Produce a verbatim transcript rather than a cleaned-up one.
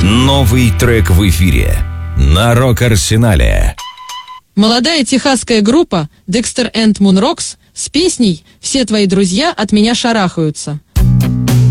Новый трек в эфире на Рок-Арсенале. Молодая техасская группа Dexter and Moon Rocks с песней «Все твои друзья от меня шарахаются».